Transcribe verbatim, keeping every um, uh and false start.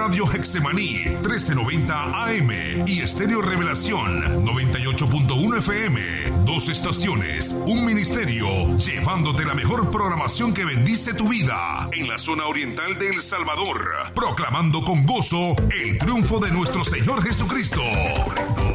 Radio Hexemaní trece noventa A M y Estéreo Revelación noventa y ocho punto uno F M. Dos estaciones, un ministerio, llevándote la mejor programación que bendice tu vida en la zona oriental de El Salvador, proclamando con gozo el triunfo de nuestro Señor Jesucristo.